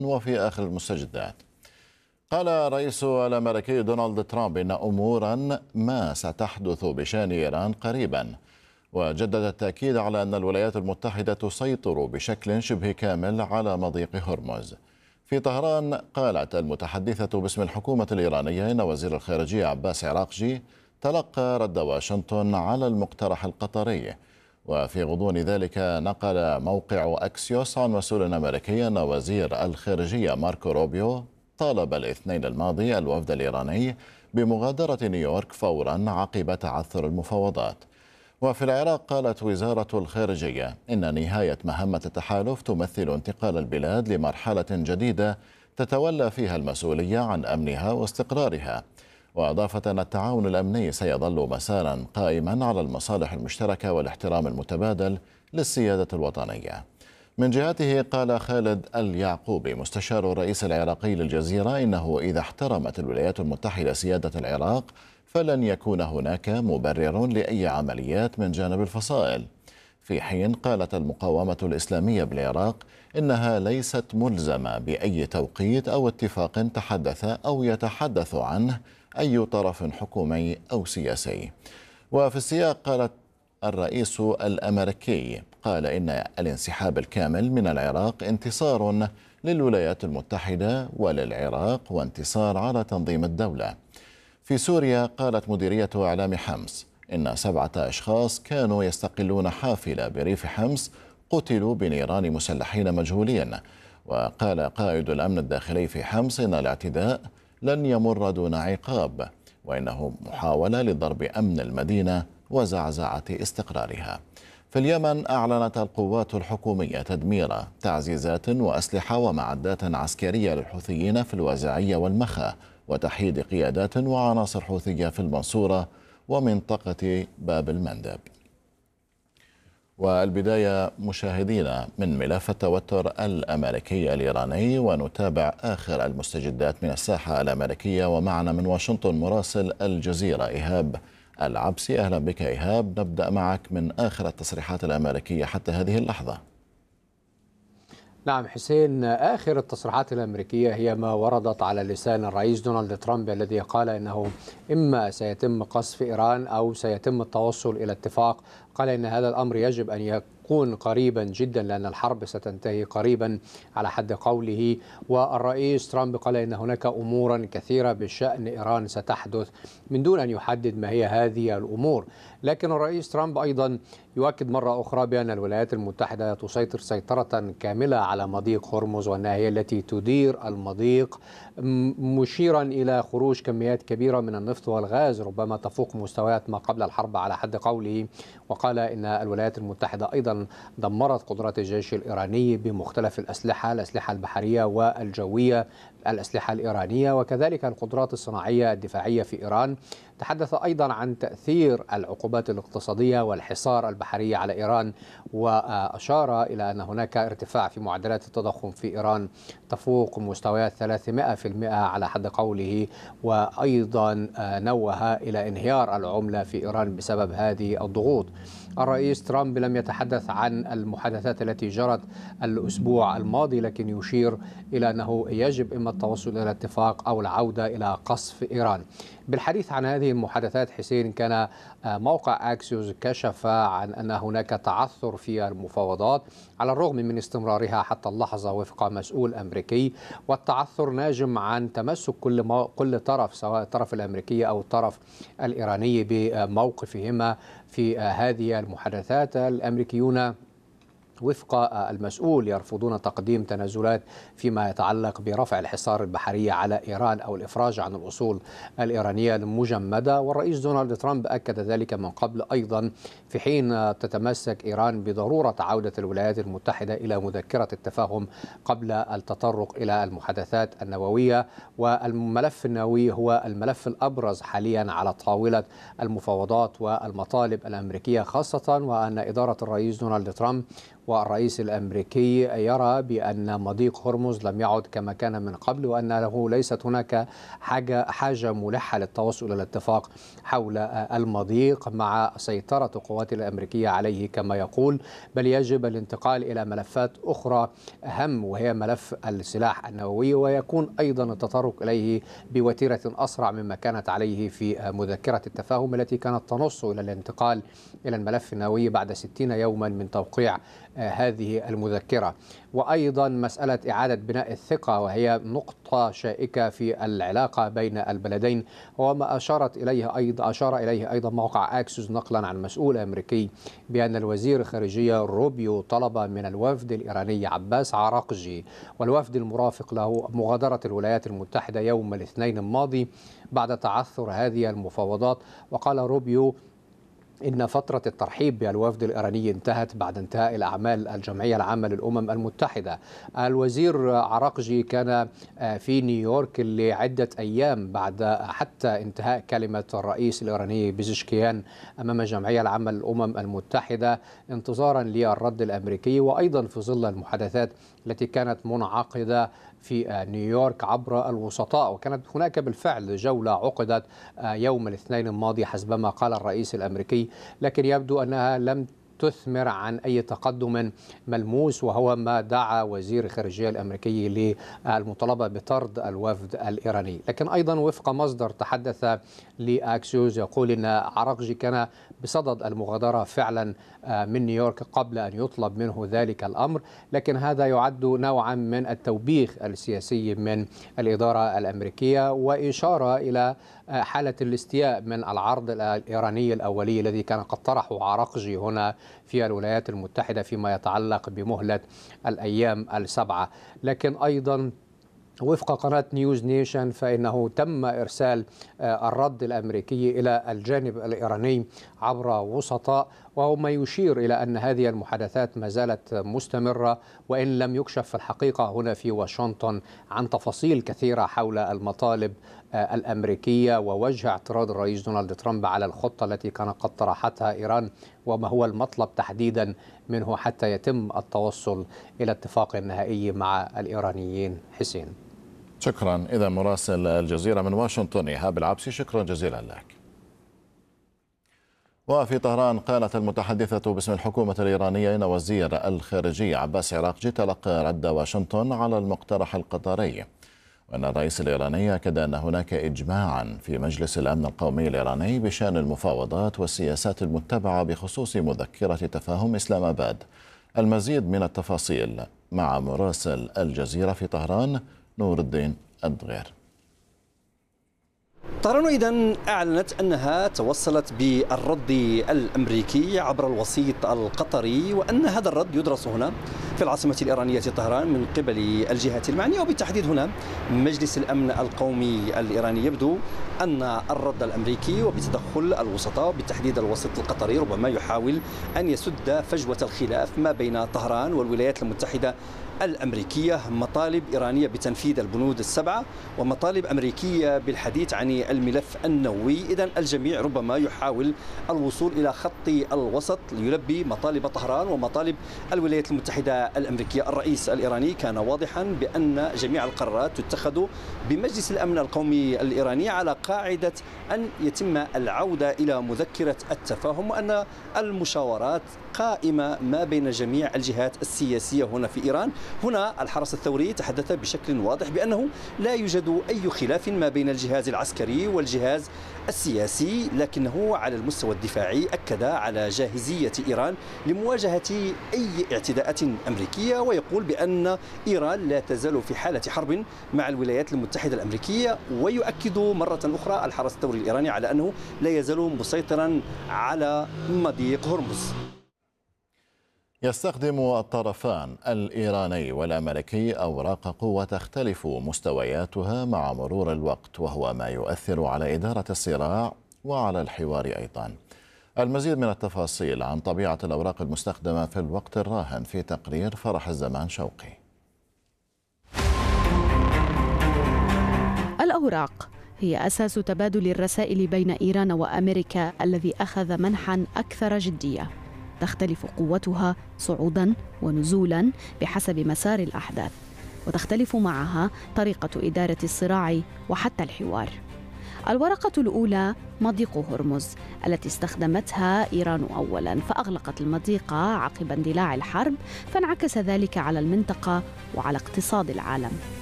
وفي آخر المستجدات، قال الرئيس الأمريكي دونالد ترامب إن أمورا ما ستحدث بشأن إيران قريبا، وجدد التأكيد على أن الولايات المتحدة تسيطر بشكل شبه كامل على مضيق هرمز. في طهران قالت المتحدثة باسم الحكومة الإيرانية إن وزير الخارجية عباس عراقجي تلقى رد واشنطن على المقترح القطري. وفي غضون ذلك نقل موقع أكسيوس عن مسؤول أمريكي أن وزير الخارجية ماركو روبيو طالب الاثنين الماضي الوفد الإيراني بمغادرة نيويورك فورا عقب تعثر المفاوضات. وفي العراق قالت وزارة الخارجية إن نهاية مهمة التحالف تمثل انتقال البلاد لمرحلة جديدة تتولى فيها المسؤولية عن أمنها واستقرارها. وأضافت أن التعاون الأمني سيظل مسارا قائما على المصالح المشتركة والاحترام المتبادل للسيادة الوطنية. من جهته قال خالد اليعقوبي مستشار الرئيس العراقي للجزيرة إنه إذا احترمت الولايات المتحدة سيادة العراق فلن يكون هناك مبرر لأي عمليات من جانب الفصائل. في حين قالت المقاومة الإسلامية بالعراق إنها ليست ملزمة بأي توقيت أو اتفاق تحدث أو يتحدث عنه أي طرف حكومي أو سياسي. وفي السياق قالت الرئيس الأمريكي قال إن الانسحاب الكامل من العراق انتصار للولايات المتحدة وللعراق وانتصار على تنظيم الدولة. في سوريا قالت مديرية إعلام حمص إن 7 أشخاص كانوا يستقلون حافلة بريف حمص قتلوا بنيران مسلحين مجهولين. وقال قائد الأمن الداخلي في حمص إن الاعتداء لن يمر دون عقاب، وإنه محاولة لضرب أمن المدينة وزعزعة استقرارها. في اليمن أعلنت القوات الحكومية تدمير تعزيزات وأسلحة ومعدات عسكرية للحوثيين في الوازعية والمخا، وتحييد قيادات وعناصر حوثية في المنصورة ومنطقة باب المندب. والبداية مشاهدينا من ملف التوتر الأمريكي الإيراني، ونتابع آخر المستجدات من الساحة الأمريكية. ومعنا من واشنطن مراسل الجزيرة إيهاب العبسي. أهلا بك إيهاب، نبدأ معك من آخر التصريحات الأمريكية حتى هذه اللحظة. نعم حسين، آخر التصريحات الأمريكية هي ما وردت على لسان الرئيس دونالد ترامب الذي قال إنه إما سيتم قصف إيران أو سيتم التوصل إلى اتفاق. قال إن هذا الأمر يجب أن يكون قريبا جدا لأن الحرب ستنتهي قريبا على حد قوله. والرئيس ترامب قال إن هناك أمورا كثيرة بشأن إيران ستحدث من دون أن يحدد ما هي هذه الأمور. لكن الرئيس ترامب أيضا يؤكد مرة أخرى بأن الولايات المتحدة تسيطر سيطرة كاملة على مضيق هرمز وأنها هي التي تدير المضيق، مشيرا إلى خروج كميات كبيرة من النفط والغاز ربما تفوق مستويات ما قبل الحرب على حد قوله. وقال إن الولايات المتحدة أيضا دمرت قدرات الجيش الإيراني بمختلف الأسلحة البحرية والجوية، الأسلحة الإيرانية وكذلك القدرات الصناعية الدفاعية في إيران. تحدث أيضا عن تأثير العقوبات الاقتصادية والحصار البحري على إيران، وأشار إلى أن هناك ارتفاع في معدلات التضخم في إيران تفوق مستويات 300% على حد قوله. وأيضا نوه إلى انهيار العملة في إيران بسبب هذه الضغوط. الرئيس ترامب لم يتحدث عن المحادثات التي جرت الأسبوع الماضي، لكن يشير إلى أنه يجب إما التوصل إلى اتفاق أو العودة إلى قصف إيران. بالحديث عن هذه المحادثات حسين، كان موقع أكسيوس كشف عن أن هناك تعثر في المفاوضات على الرغم من استمرارها حتى اللحظة وفق مسؤول أمريكي. والتعثر ناجم عن تمسك كل طرف سواء الطرف الأمريكي أو الطرف الإيراني بموقفهما في هذه المحادثات. الأمريكيون وفق المسؤول يرفضون تقديم تنازلات فيما يتعلق برفع الحصار البحري على إيران أو الإفراج عن الأصول الإيرانية المجمدة. والرئيس دونالد ترامب أكد ذلك من قبل أيضا، في حين تتمسك إيران بضرورة عودة الولايات المتحدة إلى مذكرة التفاهم قبل التطرق إلى المحادثات النووية. والملف النووي هو الملف الأبرز حاليا على طاولة المفاوضات والمطالب الأمريكية خاصة، وأن إدارة الرئيس دونالد ترامب والرئيس الأمريكي يرى بأن مضيق هرمز لم يعد كما كان من قبل، وأنه ليست هناك حاجة ملحة للتوصل إلى اتفاق حول المضيق مع سيطرة القوات الأمريكية عليه كما يقول، بل يجب الانتقال إلى ملفات أخرى أهم، وهي ملف السلاح النووي، ويكون أيضا التطرق إليه بوتيرة أسرع مما كانت عليه في مذكرة التفاهم التي كانت تنص إلى الانتقال إلى الملف النووي بعد 60 يوما من توقيع هذه المذكرة. وأيضا مسألة إعادة بناء الثقة، وهي نقطة شائكة في العلاقة بين البلدين، وما أشار إليه أيضا موقع أكسوس نقلا عن مسؤول أمريكي بأن الوزير الخارجية روبيو طلب من الوفد الإيراني عباس عراقجي والوفد المرافق له مغادرة الولايات المتحدة يوم الاثنين الماضي بعد تعثر هذه المفاوضات. وقال روبيو إن فترة الترحيب بالوفد الإيراني انتهت بعد انتهاء الأعمال الجمعية العامة للأمم المتحدة. الوزير عراقجي كان في نيويورك لعدة أيام بعد حتى انتهاء كلمة الرئيس الإيراني بيزشكيان أمام الجمعية العامة للأمم المتحدة انتظارا للرد الأمريكي، وأيضا في ظل المحادثات التي كانت منعقدة في نيويورك عبر الوسطاء. وكانت هناك بالفعل جولة عقدت يوم الاثنين الماضي حسب ما قال الرئيس الأمريكي، لكن يبدو أنها لم تثمر عن أي تقدم ملموس، وهو ما دعا وزير الخارجية الأمريكي للمطالبة بطرد الوفد الإيراني. لكن أيضا وفق مصدر تحدث لأكسيوس يقول أن عراقجي كان بصدد المغادرة فعلا من نيويورك قبل أن يطلب منه ذلك الأمر، لكن هذا يعد نوعا من التوبيخ السياسي من الإدارة الأمريكية، وإشارة إلى حالة الاستياء من العرض الإيراني الأولي الذي كان قد طرحه عراقجي هنا في الولايات المتحدة فيما يتعلق بمهلة الأيام السبعة. لكن أيضا وفق قناة نيوز نيشن فإنه تم إرسال الرد الأمريكي إلى الجانب الإيراني عبر وسطاء، وهو ما يشير إلى أن هذه المحادثات ما زالت مستمرة، وإن لم يكشف في الحقيقة هنا في واشنطن عن تفاصيل كثيرة حول المطالب الأمريكية ووجه اعتراض الرئيس دونالد ترامب على الخطة التي كان قد طرحتها إيران، وما هو المطلب تحديدا منه حتى يتم التوصل إلى اتفاق نهائي مع الإيرانيين. حسين. شكرا. إذا مراسل الجزيرة من واشنطن إيهاب العبسي، شكرا جزيلا لك. وفي طهران قالت المتحدثة باسم الحكومة الإيرانية إن وزير الخارجية عباس عراقجي تلقى رد واشنطن على المقترح القطري، وأن الرئيس الإيراني أكد أن هناك إجماعا في مجلس الأمن القومي الإيراني بشأن المفاوضات والسياسات المتبعة بخصوص مذكرة تفاهم إسلام آباد. المزيد من التفاصيل مع مراسل الجزيرة في طهران نور الدين الدغير. طهران إذن أعلنت أنها توصلت بالرد الأمريكي عبر الوسيط القطري، وأن هذا الرد يدرس هنا في العاصمة الإيرانية طهران من قبل الجهات المعنية، وبالتحديد هنا مجلس الأمن القومي الإيراني. يبدو أن الرد الأمريكي وبتدخل الوسطاء بالتحديد الوسيط القطري ربما يحاول أن يسد فجوة الخلاف ما بين طهران والولايات المتحدة الأمريكية. مطالب إيرانية بتنفيذ البنود السبعة ومطالب أمريكية بالحديث عن الملف النووي. إذن الجميع ربما يحاول الوصول إلى خط الوسط ليلبي مطالب طهران ومطالب الولايات المتحدة الأمريكية. الرئيس الإيراني كان واضحا بأن جميع القرارات تتخذ بمجلس الأمن القومي الإيراني على قاعدة أن يتم العودة إلى مذكرة التفاهم، وأن المشاورات قائمة ما بين جميع الجهات السياسية هنا في إيران. هنا الحرس الثوري تحدث بشكل واضح بأنه لا يوجد أي خلاف ما بين الجهاز العسكري والجهاز السياسي، لكنه على المستوى الدفاعي أكد على جاهزية إيران لمواجهة أي اعتداءات أمريكية، ويقول بأن إيران لا تزال في حالة حرب مع الولايات المتحدة الأمريكية. ويؤكد مرة أخرى الحرس الثوري الإيراني على أنه لا يزال مسيطرا على مضيق هرمز. يستخدم الطرفان الإيراني والأمريكي أوراق قوة تختلف مستوياتها مع مرور الوقت، وهو ما يؤثر على إدارة الصراع وعلى الحوار أيضا. المزيد من التفاصيل عن طبيعة الأوراق المستخدمة في الوقت الراهن في تقرير فرح الزمان شوقي. الأوراق هي أساس تبادل الرسائل بين إيران وأمريكا الذي أخذ منحا أكثر جدية. تختلف قوتها صعودا ونزولا بحسب مسار الأحداث، وتختلف معها طريقة إدارة الصراع وحتى الحوار. الورقة الأولى مضيق هرمز التي استخدمتها إيران أولاً، فأغلقت المضيق عقب اندلاع الحرب، فانعكس ذلك على المنطقة وعلى اقتصاد العالم.